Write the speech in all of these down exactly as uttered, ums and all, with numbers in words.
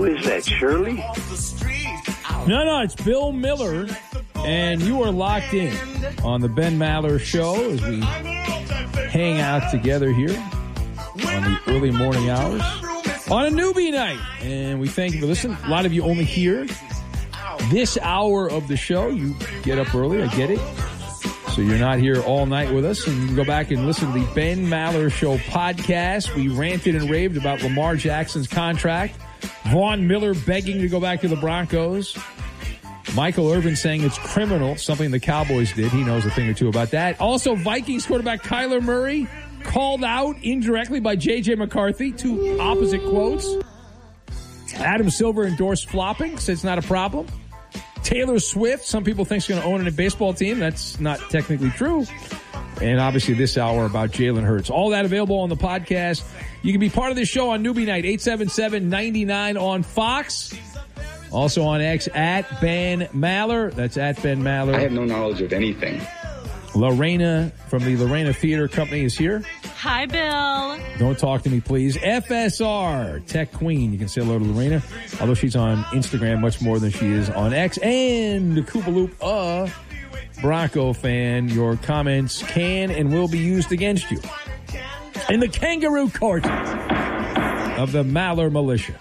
Who is that, Shirley? No, no, it's Bill Miller, and you are locked in on the Ben Maller Show as we hang out together here on the early morning hours on a newbie night. And we thank you for listening. A lot of you only hear this hour of the show. You get up early, I get it. So you're not here all night with us, and you can go back and listen to the Ben Maller Show podcast. We ranted and raved about Lamar Jackson's contract. Vaughn Miller begging to go back to the Broncos. Michael Irvin saying it's criminal, something the Cowboys did. He knows a thing or two about that. Also, Vikings quarterback Kyler Murray called out indirectly by J J McCarthy. Two opposite quotes. Adam Silver endorsed flopping, said it's not a problem. Taylor Swift, some people think is going to own a baseball team. That's not technically true. And obviously this hour about Jalen Hurts. All that available on the podcast. You can be part of this show on Newbie Night, eight seven seven, nine nine on Fox. Also on X, at Ben Maller. That's at Ben Maller. I have no knowledge of anything. Lorena from the Lorena Theater Company is here. Hi, Bill. Don't talk to me, please. F S R, Tech Queen. You can say hello to Lorena, although she's on Instagram much more than she is on X. And Koopaloop, a Bronco fan. Your comments can and will be used against you in the kangaroo court of the Maller Militia.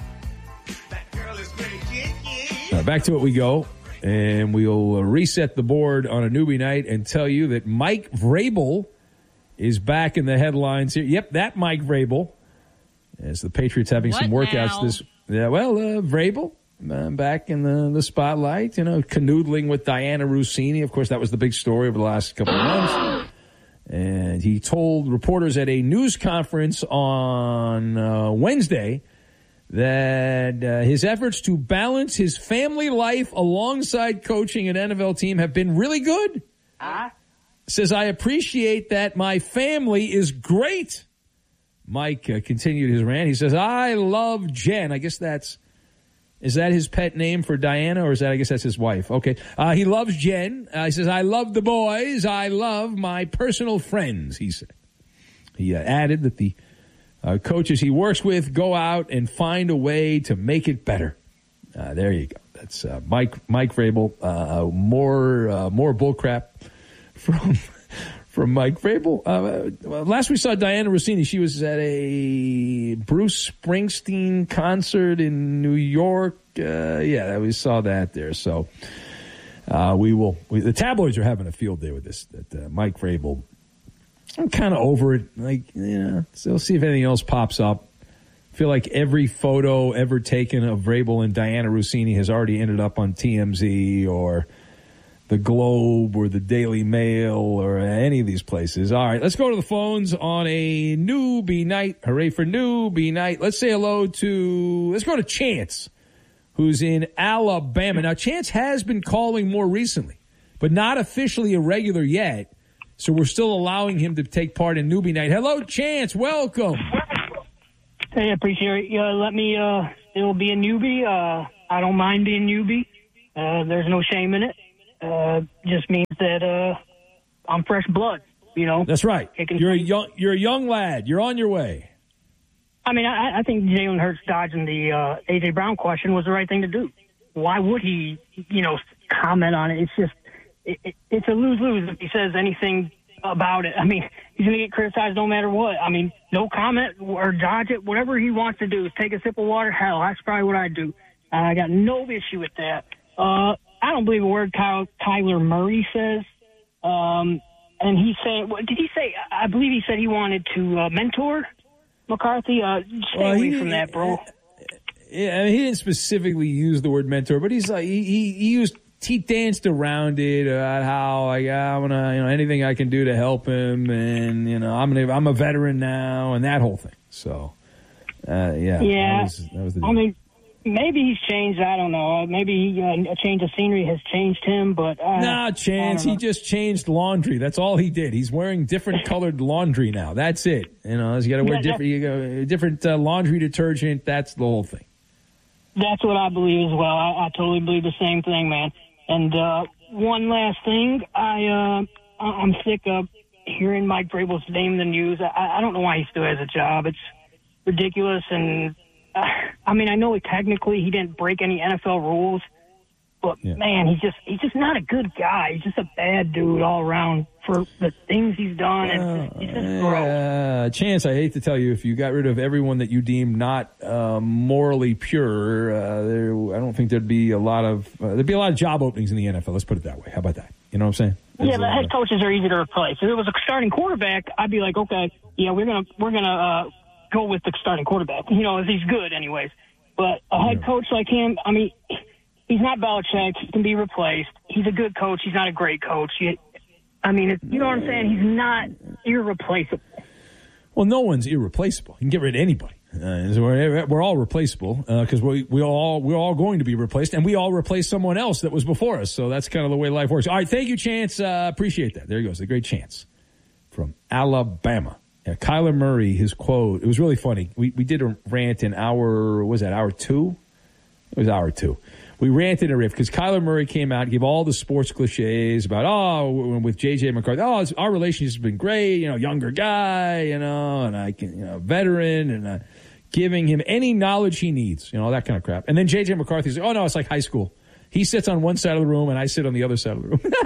Now, back to it we go. And we'll reset the board on a newbie night and tell you that Mike Vrabel is back in the headlines here. Yep, that Mike Vrabel. As the Patriots having what some workouts now? this. Yeah, well, uh, Vrabel uh, back in the, the spotlight. You know, canoodling with Diana Rossini. Of course, that was the big story over the last couple of months. And he told reporters at a news conference on uh, Wednesday that uh, his efforts to balance his family life alongside coaching an N F L team have been really good. Uh-huh. Says, I appreciate that my family is great. Mike uh, continued his rant. He says, I love Jen. I guess that's, is that his pet name for Diana, or is that, I guess that's his wife? Okay. Uh, he loves Jen. Uh, he says, I love the boys. I love my personal friends, he said. He uh, added that the Uh, coaches he works with go out and find a way to make it better. Uh, there you go. That's uh, Mike Mike Vrabel. Uh, more uh, more bullcrap from from Mike Vrabel. Uh, last we saw Diana Rossini, she was at a Bruce Springsteen concert in New York. Uh, yeah, we saw that there. So uh, we will. We, the tabloids are having a field day with this. That uh, Mike Vrabel. I'm kind of over it. Like, yeah, so we'll see if anything else pops up. I feel like every photo ever taken of Vrabel and Diana Rossini has already ended up on T M Z or the Globe or the Daily Mail or any of these places. All right, let's go to the phones on a newbie night. Hooray for newbie night. Let's say hello to, let's go to Chance, who's in Alabama. Now, Chance has been calling more recently, but not officially a regular yet. So we're still allowing him to take part in newbie night. Hello, Chance. Welcome. Hey, I appreciate it. Uh, let me uh, still be a newbie. Uh, I don't mind being newbie. Uh, there's no shame in it. Uh, just means that uh, I'm fresh blood. You know. That's right. You're a young. You're a young lad. You're on your way. I mean, I, I think Jalen Hurts dodging the uh, A J Brown question was the right thing to do. Why would he, you know, comment on it? It's just. It, it, it's a lose-lose if he says anything about it. I mean, he's going to get criticized no matter what. I mean, no comment or dodge it. Whatever he wants to do is take a sip of water. Hell, that's probably what I'd do. Uh, I got no issue with that. Uh, I don't believe a word Kyle, Kyler Murray says. Um, and he's saying, what did he say? I believe he said he wanted to uh, mentor McCarthy. Uh, stay well, away he, from that, bro. Yeah, I mean, he didn't specifically use the word mentor, but he's like, he, he, he used He danced around it about how like I want to, you know, anything I can do to help him, and you know, I'm gonna, I'm a veteran now, and that whole thing. So, uh, yeah, yeah. That was, that was the deal. I mean, maybe he's changed. I don't know. Maybe uh, a change of scenery has changed him, but uh, nah, Chance. He just changed laundry. That's all he did. He's wearing different colored laundry now. That's it. You know, you got to wear yeah, different, you go, different uh, laundry detergent. That's the whole thing. That's what I believe as well. I, I totally believe the same thing, man. And uh, one last thing, I, uh, I'm sick of hearing Mike Vrabel's name in the news. I, I don't know why he still has a job. It's ridiculous, and uh, I, I mean, I know technically he didn't break any N F L rules, but yeah. man, he's just he's just not a good guy. He's just a bad dude all around for the things he's done. And he's just gross. Uh, Chance, I hate to tell you, if you got rid of everyone that you deem not uh, morally pure, uh, there, I don't think there'd be a lot of uh, there'd be a lot of job openings in the N F L. Let's put it that way. How about that? You know what I'm saying? There's yeah, the head coaches are easy to replace. If it was a starting quarterback, I'd be like, okay, yeah, we're gonna we're gonna uh, go with the starting quarterback. You know, if he's good, anyways. But a head yeah. coach like him, I mean, he's not Belichick. He can be replaced. He's a good coach. He's not a great coach. He, I mean, it's, you know what I'm saying? He's not irreplaceable. Well, no one's irreplaceable. You can get rid of anybody. Uh, so we're, we're all replaceable because uh, we we all we're all going to be replaced, and we all replace someone else that was before us. So that's kind of the way life works. All right, thank you, Chance. Uh, appreciate that. There he goes, the great Chance from Alabama. Yeah, Kyler Murray, his quote. It was really funny. We we did a rant in hour. What was that hour two? It was hour two. We ranted a riff because Kyler Murray came out and gave all the sports cliches about, oh, with J J McCarthy, oh, our relationship's been great, you know, younger guy, you know, and I can, you know, veteran, and uh, giving him any knowledge he needs, you know, that kind of crap. And then J J McCarthy's like, oh, no, it's like high school. He sits on one side of the room and I sit on the other side of the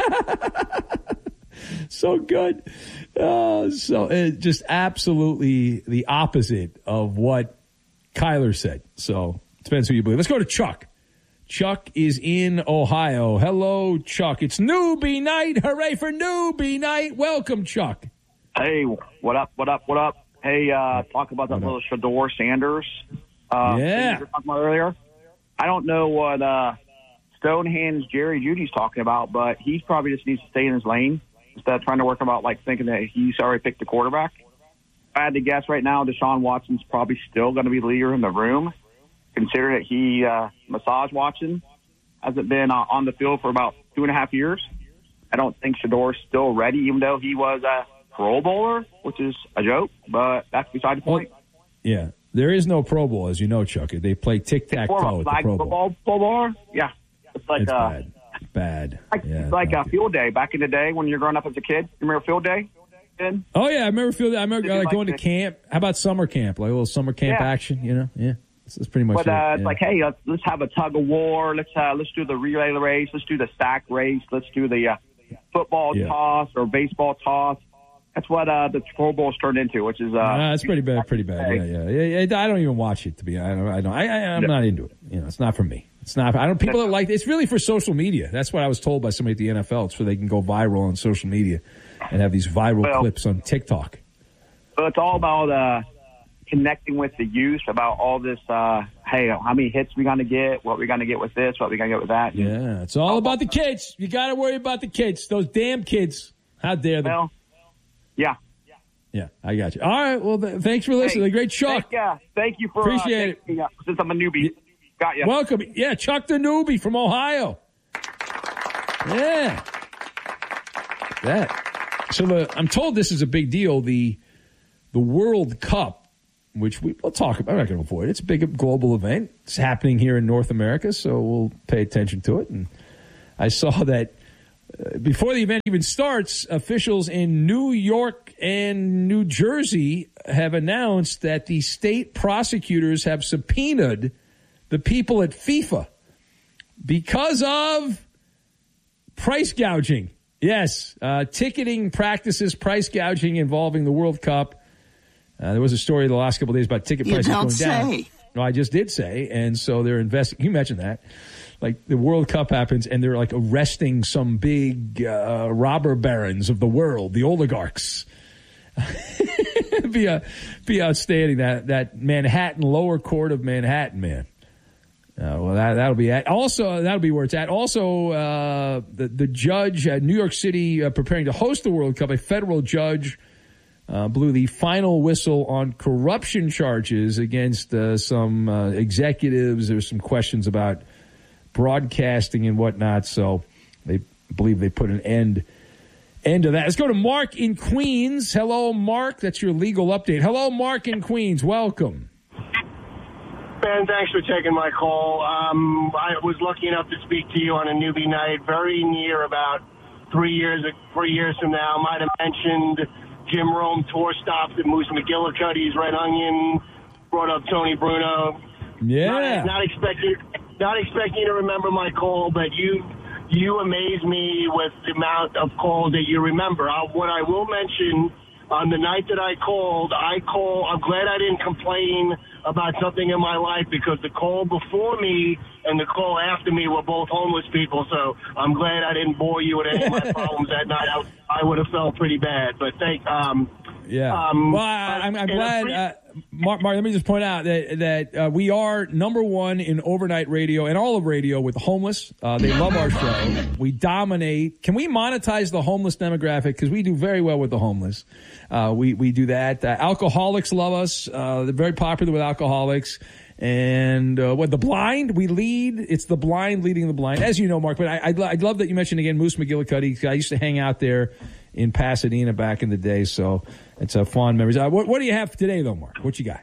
room. So good. Uh, so it just absolutely the opposite of what Kyler said. So it depends who you believe. Let's go to Chuck. Chuck is in Ohio. Hello, Chuck. It's newbie night. Hooray for newbie night. Welcome, Chuck. Hey, what up, what up, what up? Hey, uh, talk about that little Shedeur Sanders uh, yeah. thing you were talking about earlier. I don't know what uh, Stonehenge Jerry Judy's talking about, but he probably just needs to stay in his lane instead of trying to work about, like, thinking that he's already picked the quarterback. If I had to guess right now, Deshaun Watson's probably still going to be the leader in the room, considering that he, uh, massage Watson, hasn't been uh, on the field for about two and a half years. I don't think Shedeur's still ready, even though he was a Pro Bowler, which is a joke, but that's beside the point. Well, yeah, there is no Pro Bowl, as you know, Chuck. They play tic-tac-toe at the Pro Bowl. Football, football, yeah. It's like it's uh, bad. Bad. Like, yeah, like a field day back in the day when you're growing up as a kid. You remember field day? Kid? Oh, yeah, I remember field day. I remember uh, like going to camp. How about summer camp? Like a little summer camp yeah. action, you know? Yeah. That's pretty much but, it. uh, it's yeah. like, hey, let's, let's have a tug of war. Let's uh, let's do the relay race. Let's do the sack race. Let's do the uh, football yeah. toss or baseball toss. That's what uh, the Pro Bowl's turned into, which is uh, uh, it's pretty bad. Pretty bad. Yeah, yeah, yeah, yeah. I don't even watch it to be. I don't. I don't. I, I, I'm no. not into it. You know, it's not for me. It's not. I don't. People that like it's really for social media. That's what I was told by somebody at the N F L. It's so they can go viral on social media and have these viral well, clips on TikTok. So it's all about uh, connecting with the youth about all this. Uh, hey, how many hits we gonna get? What we gonna get with this? What we gonna get with that? Yeah, it's all about the kids. You got to worry about the kids. Those damn kids. How dare they? Well, yeah. Yeah, I got you. All right, well, th- thanks for listening. Hey, great Chuck. Yeah, thank you for appreciate uh, it. Since I'm a newbie, got you. Welcome. Yeah, Chuck the newbie from Ohio. Yeah, that. So the I'm told this is a big deal. The the World Cup, which we, we'll talk about. I'm not going to avoid it. It's a big global event. It's happening here in North America, so we'll pay attention to it. And I saw that. Uh, before the event even starts, officials in New York and New Jersey have announced that the state prosecutors have subpoenaed the people at FIFA because of price gouging. Yes, uh, ticketing practices, price gouging involving the World Cup. Uh, there was a story the last couple of days about ticket prices going down. Say. No, I just did say, and so they're investing. Can you imagine that? Like the World Cup happens, and they're like arresting some big uh, robber barons of the world, the oligarchs. be a, be outstanding. That that Manhattan lower court of Manhattan, man. Uh, well, that that'll be at. Also that'll be where it's at. Also, uh, the the judge at New York City uh, preparing to host the World Cup, a federal judge. Uh, blew the final whistle on corruption charges against uh, some uh, executives. There's some questions about broadcasting and whatnot, so they believe they put an end end to that. Let's go to Mark in Queens. Hello, Mark. That's your legal update. Hello, Mark in Queens. Welcome. Ben, thanks for taking my call. Um, I was lucky enough to speak to you on a newbie night very near about three years three years from now. Might have mentioned Jim Rome tour stops at Moose McGillicuddy's Red Onion, brought up Tony Bruno. Yeah. Not, not expecting, not expecting you to remember my call, but you, you amaze me with the amount of calls that you remember. I, what I will mention, on the night that I called, I call. I'm glad I didn't complain about something in my life, because the call before me and the call after me were both homeless people. So I'm glad I didn't bore you with any of my problems that night. I, I would have felt pretty bad. But thank. Um, Yeah. Um, well, I, I'm, I'm glad. Uh, Mark, Mark, let me just point out that that uh, we are number one in overnight radio and all of radio with the homeless. Uh, they love our show. We dominate. Can we monetize the homeless demographic? Because we do very well with the homeless. Uh, we we do that. Uh, alcoholics love us. Uh, they're very popular with alcoholics. And uh, what the blind, we lead. It's the blind leading the blind, as you know, Mark. But I, I'd, I'd love that you mentioned again Moose McGillicuddy. I used to hang out there in Pasadena back in the day, so it's a fond memories. Uh, what, what do you have today, though, Mark? What you got?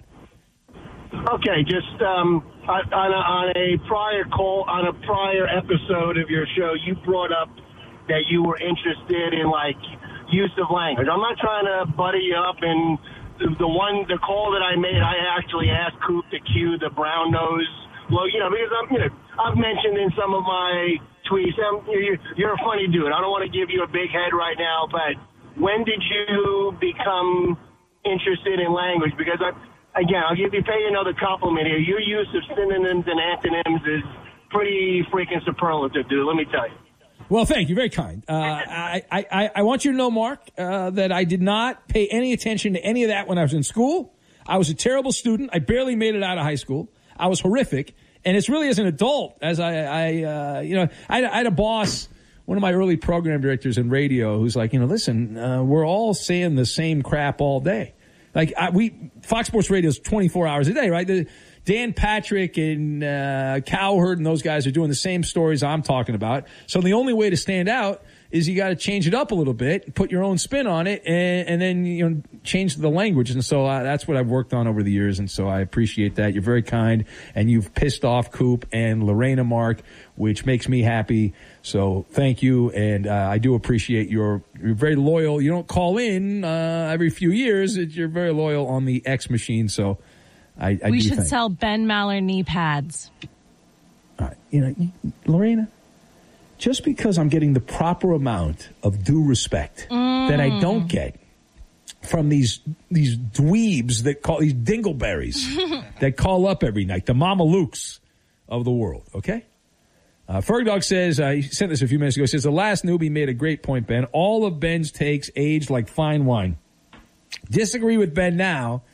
Okay, just um, on, a, on a prior call, on a prior episode of your show, you brought up that you were interested in like use of language. I'm not trying to buddy you up, and the, the one, the call that I made, I actually asked Coop to cue the brown nose. Well, you know, because I'm, you know, I've mentioned in some of my tweets, I'm, you're, you're a funny dude. I don't want to give you a big head right now, but when did you become interested in language? Because I, again, I'll give you pay another compliment here. Your use of synonyms and antonyms is pretty freaking superlative, dude. Let me tell you. Well, thank you. Very kind. Uh, I, I, I want you to know, Mark, uh, that I did not pay any attention to any of that when I was in school. I was a terrible student. I barely made it out of high school. I was horrific. And it's really as an adult, as I, I uh, you know, I, I had a boss, one of my early program directors in radio, who's like, you know, listen, uh, we're all saying the same crap all day. Like, I, we, Fox Sports Radio is twenty-four hours a day, right? The, Dan Patrick and uh, Cowherd and those guys are doing the same stories I'm talking about. So the only way to stand out is you got to change it up a little bit, put your own spin on it, and, and then you know change the language. And so uh, that's what I've worked on over the years, and so I appreciate that. You're very kind, and you've pissed off Coop and Lorena, Mark, which makes me happy. So thank you, and uh, I do appreciate your. You're very loyal. You don't call in uh, every few years. You're very loyal on the X machine, so I, I we do should think. sell Ben Maller knee pads. All right, you know, Lorena, just because I'm getting the proper amount of due respect mm. that I don't get from these these dweebs that call these dingleberries that call up every night, the Mama Lukes of the world, okay? Uh, Fergdog says, uh, he sent this a few minutes ago, he says, the last newbie made a great point, Ben. All of Ben's takes age like fine wine. Disagree with Ben now,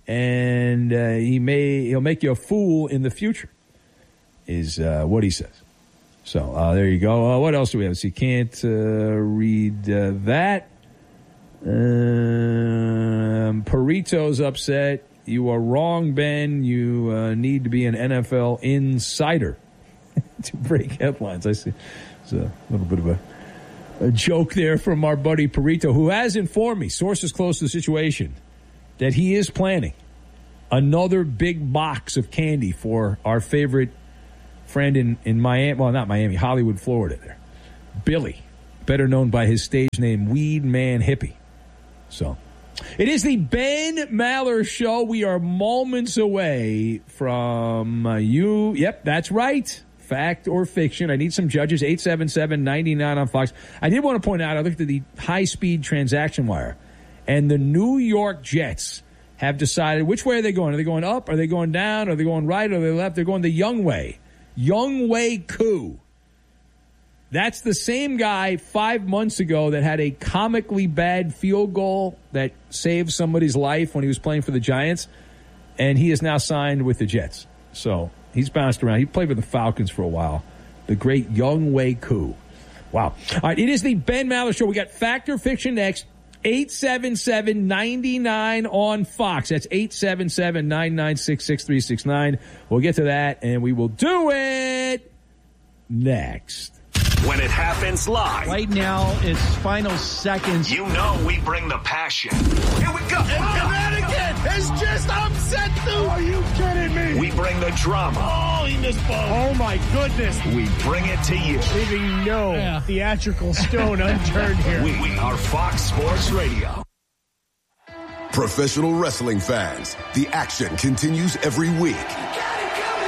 and uh, he may, he'll make you a fool in the future, is uh, what he says. So uh, there you go. Uh, what else do we have? So you can't uh, read uh, that. Um, Perito's upset. You are wrong, Ben. You uh, need to be an N F L insider to break headlines. I see. It's a little bit of a, a joke there from our buddy Perito, who has informed me, sources close to the situation, that he is planning another big box of candy for our favorite friend in, in Miami, well, not Miami, Hollywood, Florida there. Billy, better known by his stage name, Weed Man Hippie. So, it is the Ben Maller Show. We are moments away from uh, you. Yep, that's right. Fact or fiction. I need some judges. eight seven seven, nine nine on Fox. I did want to point out, I looked at the high-speed transaction wire, and the New York Jets have decided, which way are they going? Are they going up? Are they going down? Are they going right? Are they left? They're going the Young way. Young Wei Koo. That's the same guy five months ago that had a comically bad field goal that saved somebody's life when he was playing for the Giants, and he is now signed with the Jets. So he's bounced around. He played with the Falcons for a while. The great Young Wei Koo. Wow. All right, it is the Ben Maller Show. We got Fact or Fiction next. eight seven seven, nine nine on Fox. That's eight seven seven, nine nine six, six three six nine. We'll get to that, and we will do it next. When it happens live. Right now, it's final seconds. You know we bring the passion. Here we go. And, and that again has just upset the... Are you kidding me? We bring the drama. Oh, he missed both. Oh, my goodness. We bring it to you. Leaving no yeah. theatrical stone unturned here. We, we are Fox Sports Radio. Professional wrestling fans, the action continues every week.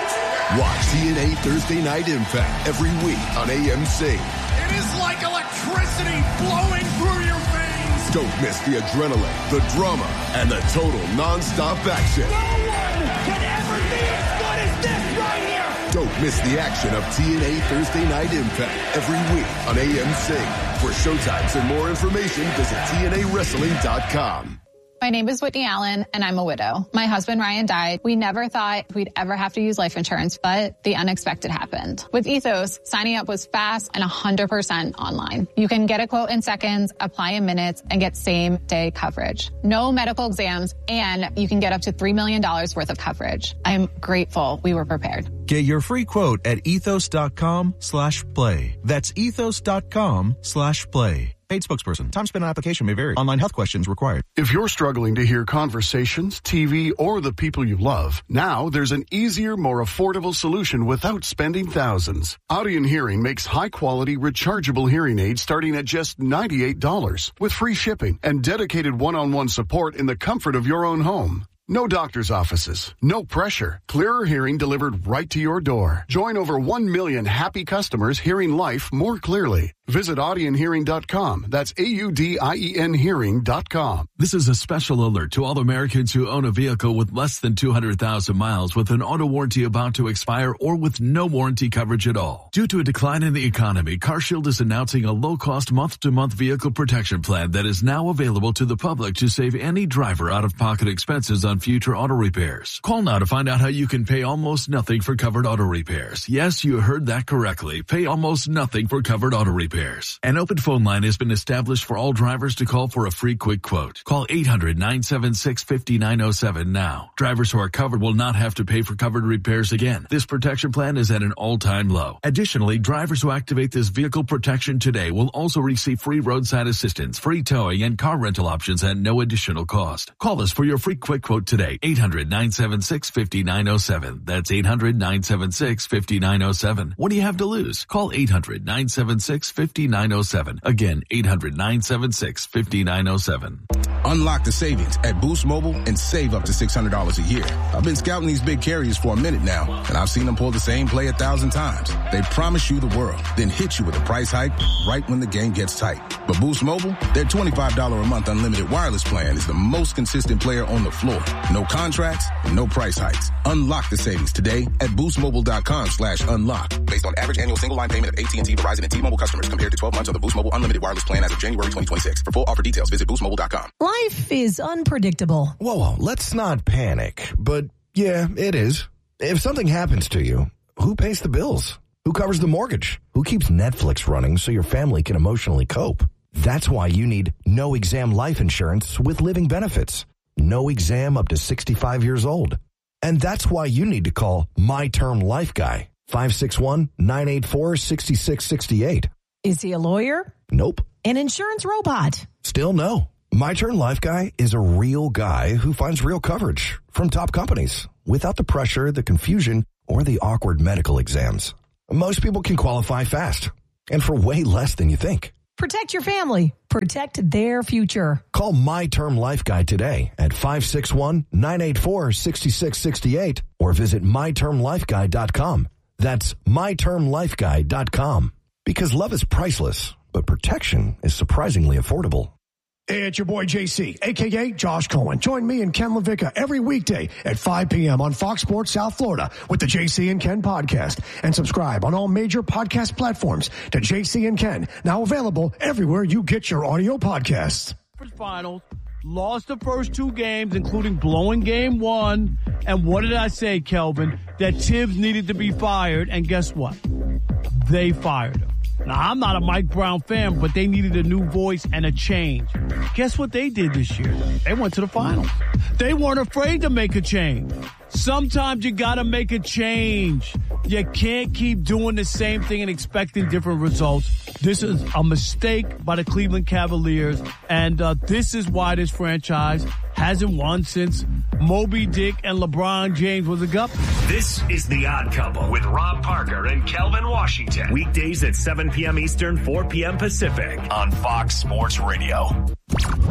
Watch T N A Thursday Night Impact every week on A M C. It is like electricity flowing through your veins. Don't miss the adrenaline, the drama, and the total non-stop action. No one can ever be as good as this right here. Don't miss the action of T N A Thursday Night Impact every week on A M C. For showtimes and more information, visit T N A wrestling dot com. My name is Whitney Allen, and I'm a widow. My husband, Ryan, died. We never thought we'd ever have to use life insurance, but the unexpected happened. With Ethos, signing up was fast and one hundred percent online. You can get a quote in seconds, apply in minutes, and get same-day coverage. No medical exams, and you can get up to three million dollars worth of coverage. I'm grateful we were prepared. Get your free quote at ethos.com slash play. That's ethos.com slash play. Paid spokesperson. Time spent on application may vary. Online health questions required. If you're struggling to hear conversations, T V, or the people you love, now there's an easier, more affordable solution without spending thousands. Audion Hearing makes high-quality, rechargeable hearing aids starting at just ninety-eight dollars with free shipping and dedicated one-on-one support in the comfort of your own home. No doctor's offices, no pressure, clearer hearing delivered right to your door. Join over one million happy customers hearing life more clearly. Visit audion hearing dot com. That's A U D I E N hearing dot com. This is a special alert to all Americans who own a vehicle with less than two hundred thousand miles with an auto warranty about to expire or with no warranty coverage at all. Due to a decline in the economy, CarShield is announcing a low-cost month-to-month vehicle protection plan that is now available to the public to save any driver out-of-pocket expenses on future auto repairs. Call now to find out how you can pay almost nothing for covered auto repairs. Yes, you heard that correctly. Pay almost nothing for covered auto repairs. An open phone line has been established for all drivers to call for a free quick quote. Call eight hundred, nine seven six, five nine zero seven now. Drivers who are covered will not have to pay for covered repairs again. This protection plan is at an all-time low. Additionally, drivers who activate this vehicle protection today will also receive free roadside assistance, free towing, and car rental options at no additional cost. Call us for your free quick quote today. eight hundred, nine seven six, five nine zero seven. That's eight hundred, nine seven six, five nine zero seven. What do you have to lose? Call eight hundred, nine seven six, five nine zero seven. Again, eight hundred, nine seven six, five nine zero seven. Unlock the savings at Boost Mobile and save up to six hundred dollars a year. I've been scouting these big carriers for a minute now, and I've seen them pull the same play a thousand times. They promise you the world, then hit you with a price hike right when the game gets tight. But Boost Mobile, their twenty-five dollars a month unlimited wireless plan is the most consistent player on the floor. No contracts and no price hikes. Unlock the savings today at boostmobile.com slash unlock. Based on average annual single line payment of A T and T, Verizon, and T-Mobile customers compared to twelve months of the Boost Mobile unlimited wireless plan as of January twenty twenty-six. For full offer details, visit boost mobile dot com. Life is unpredictable. Whoa, whoa, let's not panic. But yeah, it is. If something happens to you, who pays the bills? Who covers the mortgage? Who keeps Netflix running so your family can emotionally cope? That's why you need no exam life insurance with living benefits. No exam up to sixty-five years old. And that's why you need to call My Term Life Guy, five six one, nine eight four, six six six eight. Is he a lawyer? Nope. An insurance robot? Still no. My Turn Life Guy is a real guy who finds real coverage from top companies without the pressure, the confusion, or the awkward medical exams. Most people can qualify fast and for way less than you think. Protect your family. Protect their future. Call My Term Life Guy today at five six one, nine eight four, six six six eight or visit my term life guy dot com. That's my term life guy dot com. Because love is priceless, but protection is surprisingly affordable. Hey, it's your boy J C, a k a. Josh Cohen. Join me and Ken LaVicka every weekday at five p.m. on Fox Sports South Florida with the J C and Ken podcast. And subscribe on all major podcast platforms to J C and Ken, now available everywhere you get your audio podcasts. Finals, lost the first two games, including blowing game one. And what did I say, Kelvin? That Tibbs needed to be fired, and guess what? They fired him. Now, I'm not a Mike Brown fan, but they needed a new voice and a change. Guess what they did this year? They went to the finals. They weren't afraid to make a change. Sometimes you gotta make a change. You can't keep doing the same thing and expecting different results. This is a mistake by the Cleveland Cavaliers, and uh, this is why this franchise hasn't won since Moby Dick and LeBron James was a guppy. This is The Odd Couple with Rob Parker and Kelvin Washington. Weekdays at seven p.m. Eastern, four p.m. Pacific on Fox Sports Radio.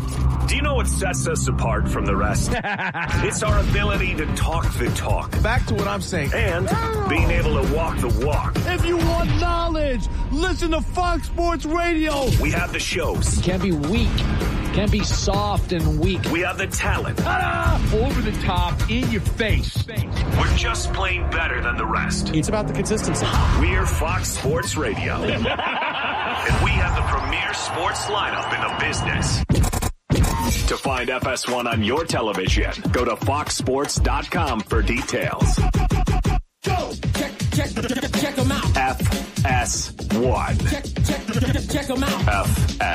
Do you know what sets us apart from the rest? It's our ability to talk the talk. Back to what I'm saying. And being able to walk the walk. If you want knowledge, listen to Fox Sports Radio. We have the shows. You can't be weak. Can't be soft and weak. We have the talent. Ta-da! Over the top, in your face. We're just plain better than the rest. It's about the consistency. We're Fox Sports Radio. And we have the premier sports lineup in the business. To find F S one on your television, go to fox sports dot com for details. Go! Check, check, check, check them out. F S one. Check, check, check them out. F S